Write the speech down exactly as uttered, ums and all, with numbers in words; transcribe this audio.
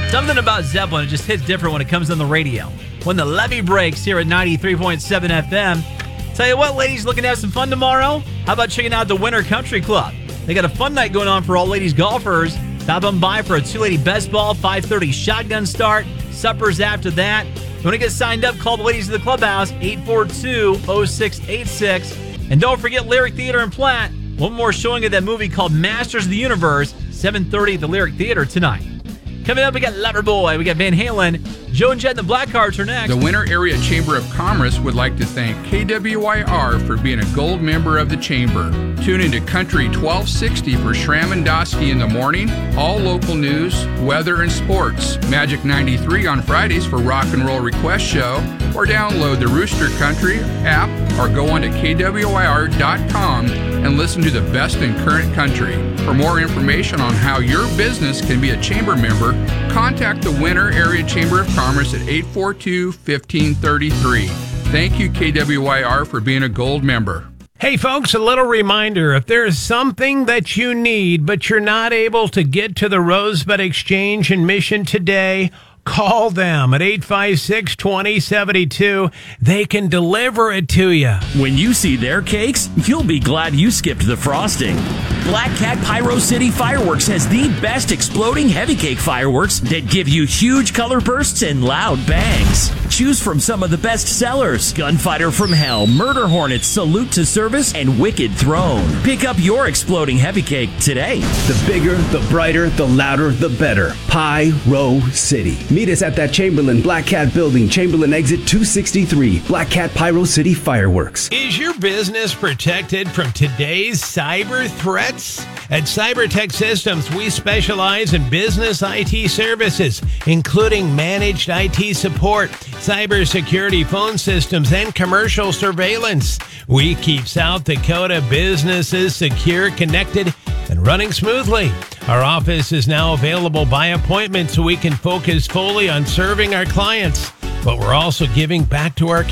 Something about Zeppelin, it just hits different when it comes on the radio. When the levee breaks here at ninety-three point seven F M. Tell you what, ladies, looking to have some fun tomorrow? How about checking out the Winter Country Club? They got a fun night going on for all ladies golfers. Stop on by for a two-lady best ball, five thirty shotgun start. Suppers after that. If you want to get signed up, call the ladies of the clubhouse, eight four two, oh six eight six. And don't forget Lyric Theater in Platte. One more showing of that movie called Masters of the Universe, seven thirty at the Lyric Theater tonight. Coming up, we got Loverboy, we got Van Halen. Joe and Jet and the Blackhearts are next. The Winter Area Chamber of Commerce would like to thank K W I R for being a gold member of the Chamber. Tune into Country twelve sixty for Shram and Dosky in the morning, all local news, weather, and sports. Magic ninety-three on Fridays for Rock and Roll Request Show, or download the Rooster Country app or go on to K W I R dot com and listen to the best in current country. For more information on how your business can be a Chamber member, contact the Winter Area Chamber of Commerce at eight four two, one five three three. Thank you, K W I R, for being a gold member. Hey, folks, a little reminder. If there's something that you need, but you're not able to get to the Rosebud Exchange in Mission today, call them at eight five six, two oh seven two. They can deliver it to you. When you see their cakes, you'll be glad you skipped the frosting. Black Cat Pyro City Fireworks has the best exploding heavy cake fireworks that give you huge color bursts and loud bangs. Choose from some of the best sellers: Gunfighter from Hell, Murder Hornets, Salute to Service, and Wicked Throne. Pick up your exploding heavy cake today. The bigger, the brighter, the louder, the better. Pyro City. Meet us at that Chamberlain Black Cat building, Chamberlain exit two sixty-three. Black Cat Pyro City Fireworks. Is your business protected from today's cyber threats? At CyberTech Systems, we specialize in business I T services, including managed I T support, cybersecurity phone systems, and commercial surveillance. We keep South Dakota businesses secure, connected, and running smoothly. Our office is now available by appointment so we can focus fully on serving our clients, but we're also giving back to our